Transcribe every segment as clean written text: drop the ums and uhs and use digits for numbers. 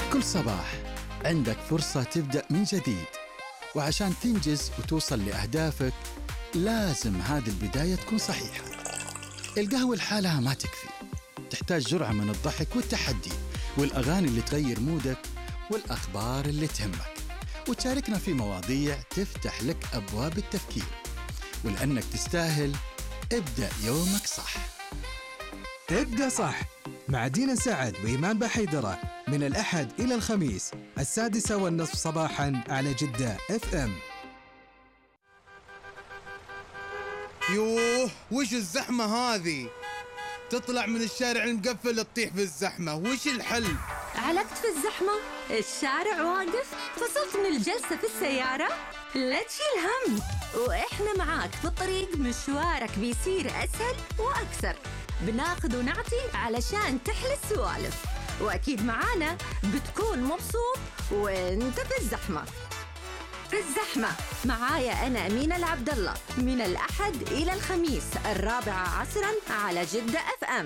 كل صباح عندك فرصة تبدأ من جديد، وعشان تنجز وتوصل لأهدافك لازم هذه البداية تكون صحيحة. القهوة لحالها ما تكفي، تحتاج جرعة من الضحك والتحدي والأغاني اللي تغير مودك والأخبار اللي تهمك، وتشاركنا في مواضيع تفتح لك أبواب التفكير. ولأنك تستاهل ابدأ يومك صح. ابدأ صح مع دينا سعد وإيمان بحيدرة من الأحد إلى الخميس 6:30 صباحا على جدة FM. يوه وش الزحمة هذه؟ تطلع من الشارع المقفل تطيح في الزحمة، وش الحل؟ علقت في الزحمة؟ الشارع واقف؟ فصلت من الجلسة في السيارة؟ لا تشيل هم، وإحنا معاك في الطريق. مشوارك بيصير أسهل وأكثر، بناخذ ونعطي علشان تحلى السوالف، وأكيد معانا بتكون مبسوط وانت في الزحمة. في الزحمة معايا أنا أمينة العبد الله من الأحد إلى الخميس 4 عصرا على جدة FM.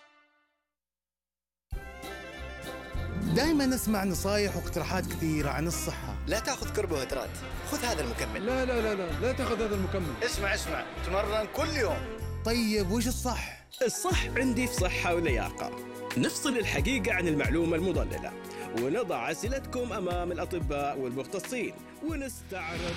دايما نسمع نصايح واقتراحات كثيرة عن الصحة. لا تأخذ كربوهيدرات، خذ هذا المكمل. لا تأخذ هذا المكمل. اسمع تمرن كل يوم. طيب وش الصح؟ الصح عندي في صحة ولياقة. نفصل الحقيقة عن المعلومة المضللة، ونضع أسئلتكم أمام الأطباء والمختصين، ونستعرض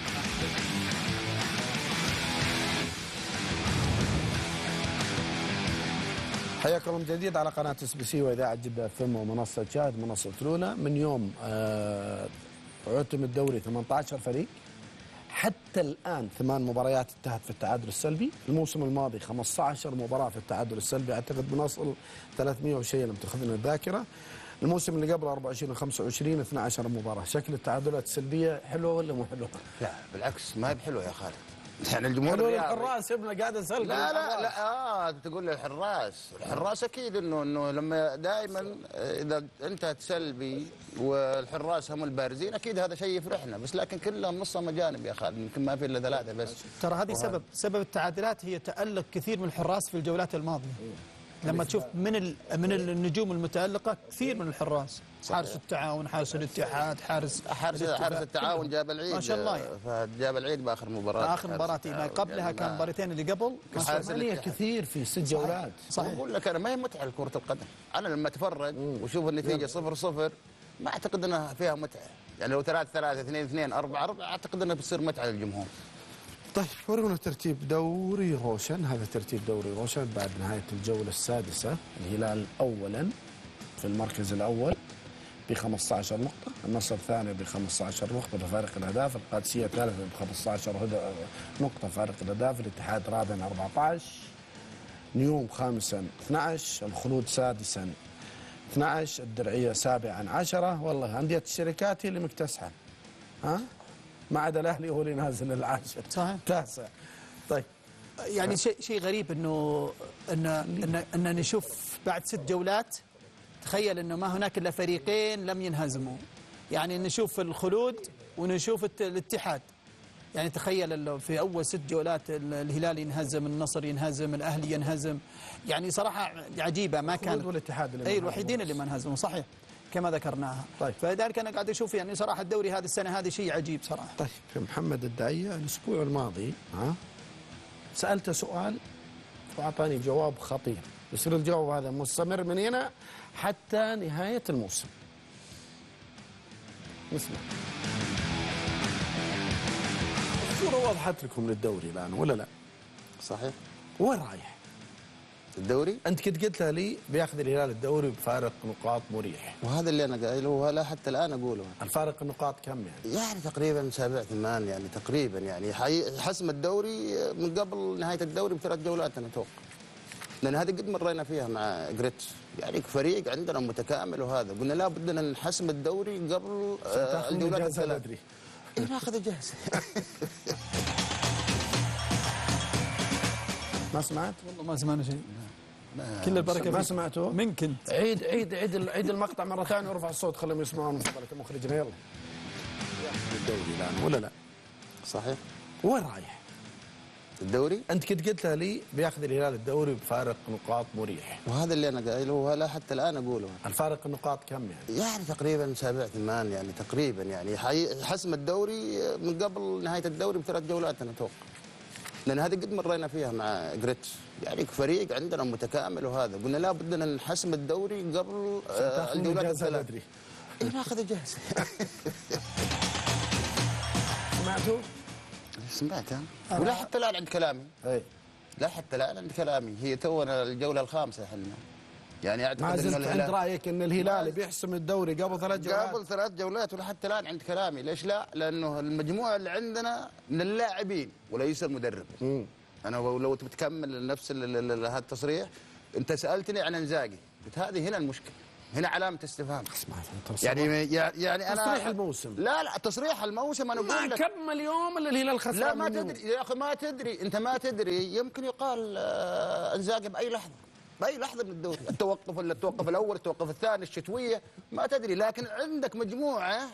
حياكم من جديد على قناة SBC وإذاعة جدة FM ومنصة شاهد منصة لونا. من يوم عتم الدوري 18 فريق، حتى الآن 8 مباريات انتهت في التعادل السلبي. الموسم الماضي 15 مباراة في التعادل السلبي، أعتقد بنصل 300 وشيء لم تأخذنا الذاكرة. الموسم اللي قبل 24 و25 12 مباراة. شكل التعادلات السلبية حلوة ولا مو حلوة؟ لا بالعكس، ما هي بحلوة يا خالد. يعني الجمهور حلو الحراس يبنى قاعد اسال. لا تقول الحراس اكيد انه لما دائما اذا انت سلبي والحراس هم البارزين اكيد هذا شيء يفرحنا، بس لكن كلهم نصهم مجانب يا خالد، يمكن ما في الا 3 بس. ترى هذه سبب التعادلات هي تألق كثير من الحراس في الجولات الماضية. لما تشوف من النجوم المتألقة كثير من الحراس، حارس التعاون، حارس الاتحاد، حارس التعاون جاب العيد ما شاء الله، جاب العيد باخر مباراة. اخر مباراة قبلها كان مباراتين اللي قبل ثمانية كثير في 6 جولات. صحيح. اقول لك انا ما هي متعة لكرة القدم. انا لما اتفرج واشوف النتيجة 0-0 ما اعتقد انها فيها متعة. يعني لو 3-3 2-2 4-4 اعتقد انها بتصير متعة للجمهور. طيب ورونا ترتيب دوري روشن. هذا ترتيب دوري روشن بعد نهاية الجولة السادسة. الهلال أولا في المركز الأول ب15 نقطة، النصر الثاني ب15 نقطة بفارق الأهداف، القادسية ثالثة ب15 نقطة فارق الأهداف، الاتحاد رابعا 14، نيوم خامسا 12، الخلود سادسا 12، الدرعية سابعا 10. والله أندية الشركات هي اللي مكتسحة، ها؟ ما عدا الاهلي هو اللي نازل العاشر صحيح 9. طيب يعني شيء غريب ان نشوف بعد 6 جولات، تخيل انه ما هناك الا فريقين لم ينهزموا. يعني نشوف الخلود ونشوف الاتحاد. يعني تخيل في اول 6 جولات الهلال ينهزم، النصر ينهزم، الاهلي ينهزم. يعني صراحه عجيبه، ما كان الخلود والاتحاد الوحيدين اللي ما انهزموا. صحيح كما ذكرناها. طيب. فلذلك انا قاعد اشوف يعني صراحه الدوري هذه السنه هذه شيء عجيب صراحه. طيب محمد الدعية الاسبوع الماضي سالته سؤال واعطاني جواب خطير، يصير الجواب هذا مستمر من هنا حتى نهايه الموسم. نسمع. الصوره وضحت لكم للدوري الان ولا لا؟ صحيح. وين رايح الدوري؟ انت كنت قلتها لي بياخذ الهلال الدوري بفارق نقاط مريح، وهذا اللي انا قايله ولا حتى الان اقوله. الفارق النقاط كم يعني تقريبا 7 8 يعني تقريبا، يعني حسم الدوري من قبل نهايه الدوري ب3 جولات انا اتوقع، لان هذه قد مرينا فيها مع جريتش. يعني فريق عندنا متكامل، وهذا قلنا لا بد ان نحسم الدوري قبل الجولات ال3. ناخذ اجازه. ما سمعت؟ والله ما سمعنا شيء. كل البركه ما سمعته؟ من كنت عيد المقطع مره ثانيه وارفع الصوت خليهم يسمعون من فضلك مخرجنا. يلا الدوري الان ولا لا؟ صحيح. وين رايح؟ الدوري. انت كنت قلتها لي بياخذ الهلال الدوري بفارق نقاط مريح، وهذا اللي انا قايله ولا حتى الان اقوله. الفارق النقاط كم يعني؟ يعني تقريبا 7-8 يعني تقريبا يعني حسم الدوري من قبل نهايه الدوري ب3 جولات انا اتوقع. لان هذه قد مرينا فيها مع جريتش، يعني فريق عندنا متكامل، وهذا قلنا لا بد ان نحسم الدوري قبل الجولات الثلاث. اي ناخذ اجازه. سمعتوا؟ سمعت ولا حتى الان عند كلامي. اي لا حتى الان عند كلامي، هي تونا الجوله الخامسه احنا. يعني اعتقد ما زلت عند رايك ان الهلال بيحسم الدوري قبل 3 جولات؟ قبل 3 جولات ولا حتى الان عند كلامي. ليش لا؟ لانه المجموعه اللي عندنا من اللاعبين وليس المدرب. انا لو تكمل نفس هذا التصريح، انت سالتني عن انزاجي، قلت هذه هنا المشكله، هنا علامه استفهام. يعني انا تصريح الموسم. لا تصريح الموسم انا اقول لك كمل يوم اللي الهلال خسران. لا ما تدري يا اخي، ما تدري انت، ما تدري، يمكن يقال انزاجي باي لحظه، باي لحظه من الدوري، التوقف الاول، التوقف الثاني، الشتويه، ما تدري. لكن عندك مجموعه